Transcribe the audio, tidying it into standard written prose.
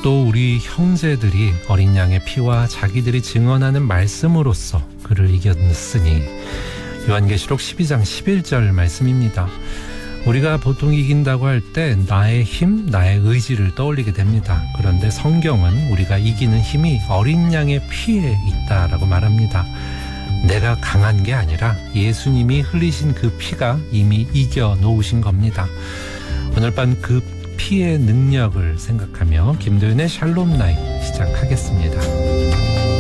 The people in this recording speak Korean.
또 우리 형제들이 어린 양의 피와 자기들이 증언하는 말씀으로써 그를 이겼으니. 요한계시록 12장 11절 말씀입니다. 우리가 보통 이긴다고 할 때 나의 힘, 나의 의지를 떠올리게 됩니다. 그런데 성경은 우리가 이기는 힘이 어린 양의 피에 있다라고 말합니다. 내가 강한 게 아니라 예수님이 흘리신 그 피가 이미 이겨 놓으신 겁니다. 오늘 밤 그 피의 능력을 생각하며 김도윤의 샬롬 나잇 시작하겠습니다.